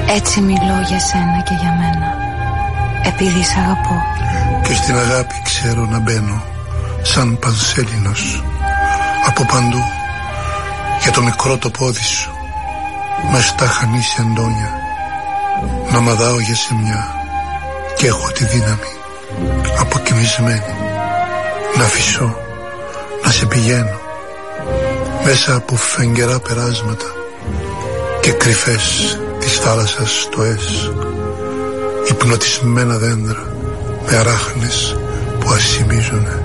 Έτσι μιλώ για σένα και για μένα, επειδή σ' αγαπώ. Και στην αγάπη ξέρω να μπαίνω σαν πανσέλινος από παντού, για το μικρό το πόδι σου μες στα χανίσια εντόνια, να μαδάω για σεμιά και έχω τη δύναμη αποκοιμισμένη να φυσώ, να σε πηγαίνω μέσα από φεγγερά περάσματα και κρυφές της θάλασσας στοές, υπνοτισμένα δέντρα με αράχνες που ασημίζουνε